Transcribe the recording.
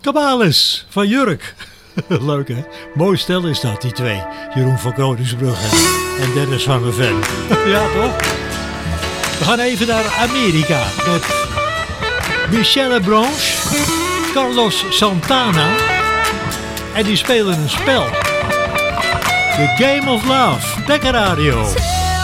Kabalis van Jurk. Leuk hè? Mooi stel is dat, die twee. Jeroen van Koningsbrugge en Dennis van der Ven. Ja toch? We gaan even naar Amerika met Michelle Branche, Carlos Santana. En die spelen een spel. The Game of Love. Dekker Radio.